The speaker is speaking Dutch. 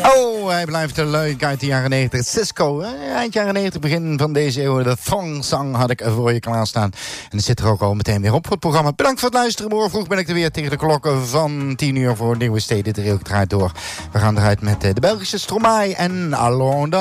Oh, hij blijft leuk uit de jaren 90. Cisco, eind jaren 90, begin van deze eeuw. De Thong Song had ik voor je klaarstaan. En het zit er ook al meteen weer op voor het programma. Bedankt voor het luisteren. Morgen vroeg ben ik er weer tegen de klokken van 10 uur voor een nieuwe Steden. De Reel draait door. We gaan eruit met de Belgische Stromae en Allons